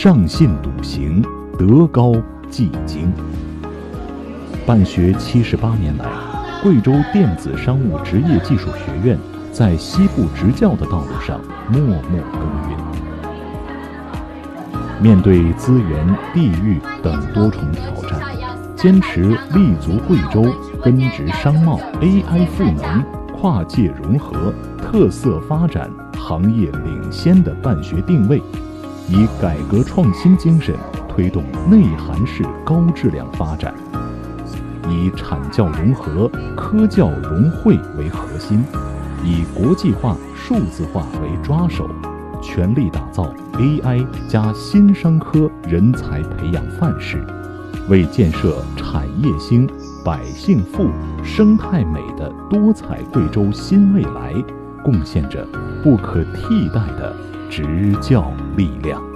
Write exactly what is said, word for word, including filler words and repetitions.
上信笃行，德高继精。办学七十八年来，贵州电子商务职业技术学院在西部职教的道路上默默耕耘。面对资源、地域等多重挑战，坚持立足贵州、根植商贸、A I 赋能、跨界融合、特色发展、行业领先的办学定位，以改革创新精神推动内涵式高质量发展，以产教融合、科教融汇为核心，以国际化、数字化为抓手，全力打造 A I 加新商科人才培养范式，为建设产业兴、百姓富、生态美的多彩贵州新未来贡献着不可替代的执教力量。